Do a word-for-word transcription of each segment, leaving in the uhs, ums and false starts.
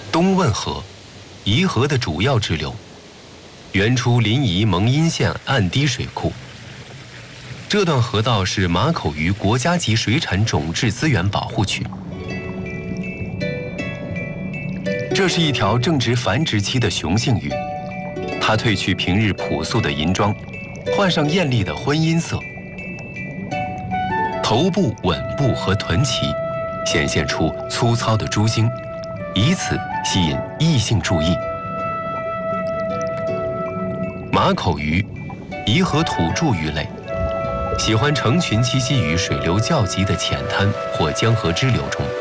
东汶河，沂河的主要支流，源出临沂蒙阴县岸堤水库。这段河道是马口鱼国家级水产种质资源保护区。这是一条正值繁殖期的雄性鱼，它褪去平日朴素的银装，换上艳丽的婚姻色。头部、吻部和臀鳍显现出粗糙的珠星，以此吸引异性注意。马口鱼，沂河土著鱼类，喜欢成群栖息于水流较急的浅滩或江河支流中。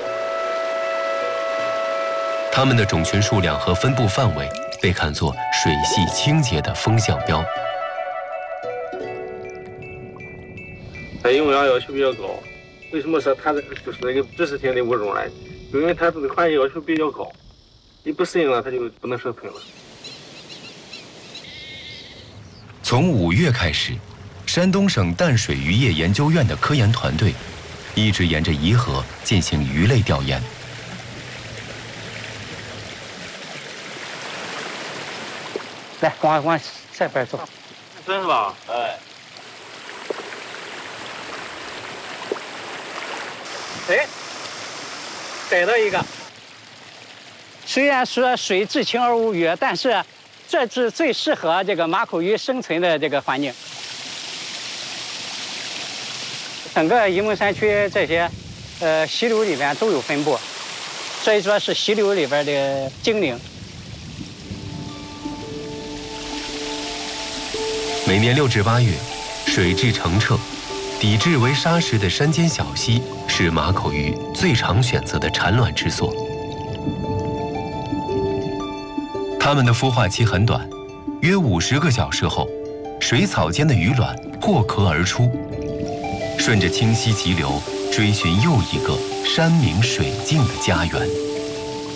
它们的种群数量和分布范围被看作水系清洁的风向标。 它营养要求比较高，为什么说它这就是那个植食性的物种呢？就因为它这个环境要求比较高，一不适应了，它就不能生存了。 从五月开始，山东省淡水渔业研究院的科研团队一直沿着沂河进行鱼类调研。 来，往往这边走。 真是吧？哎。哎，逮到一个。 虽然说水至清而无鱼，但是这是最适合这个马口鱼生存的这个环境。整个沂蒙山区这些呃溪流里边都有分布，所以说是溪流里边的精灵。 每年六至八月，水质澄澈，底质为沙石的山间小溪是马口鱼最常选择的产卵之所。它们的孵化期很短，约五十个小时后，水草间的鱼卵破壳而出，顺着清溪急流追寻又一个山明水净的家园。